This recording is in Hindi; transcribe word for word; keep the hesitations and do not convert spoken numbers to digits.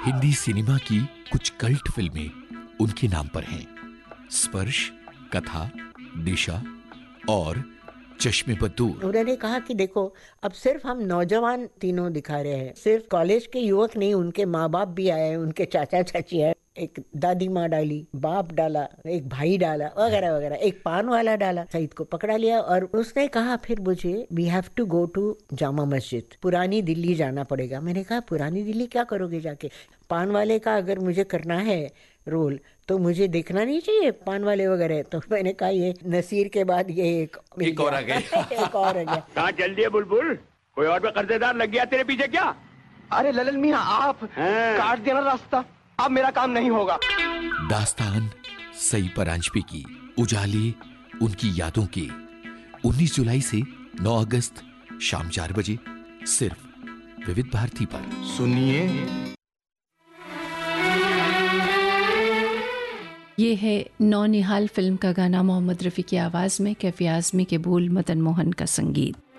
हिंदी सिनेमा की कुछ कल्ट फिल्में उनके नाम पर हैं। स्पर्श, कथा, दिशा और चश्मे पर दूर। उन्होंने कहा कि देखो, अब सिर्फ हम नौजवान तीनों दिखा रहे हैं, सिर्फ कॉलेज के युवक नहीं, उनके माँ बाप भी आए, उनके चाचा चाची आए, एक दादी माँ डाली, बाप डाला, एक भाई डाला, वगैरह वगैरह, एक पान वाला डाला। सईद को पकड़ा लिया और उसने कहा फिर मुझे we have to go to Jama Masjid, पुरानी दिल्ली जाना पड़ेगा। मैंने कहा पुरानी दिल्ली क्या करोगे जाके? पान वाले का अगर मुझे करना है रोल तो मुझे देखना नहीं चाहिए पान वाले वगैरह। तो मैंने कहा ये नसीर के बाद ये एक एक और आ गया एक और आ गया। कहाँ चल दिए बुलबुल? कोई और भी कर्जेदार लग गया तेरे पीछे क्या? अरे ललन मियां, आप काट देना रास्ता, अब मेरा काम नहीं होगा। दास्तान सई परांजपे की, उजाले उनकी यादों के। उन्नीस जुलाई से नौ अगस्त शाम चार बजे सिर्फ विविध भारती पर। सुनिए, ये है नौनिहाल फिल्म का गाना मोहम्मद रफ़ी की आवाज़ में, कैफी आज़मी के बोल, मदन मोहन का संगीत।